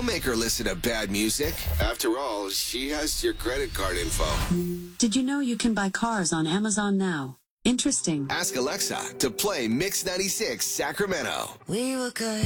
Don't make her listen to bad music. After all, she has your credit card info. Did you know you can buy cars on Amazon now? Interesting. Ask Alexa to play Mix 96 Sacramento. We were good.